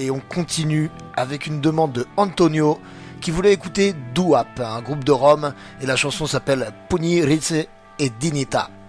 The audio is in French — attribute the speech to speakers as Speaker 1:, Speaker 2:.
Speaker 1: et on continue avec une demande de Antonio qui voulait écouter Doo-Wop, un groupe de Rome, et la chanson s'appelle Puni Rize e Dignità.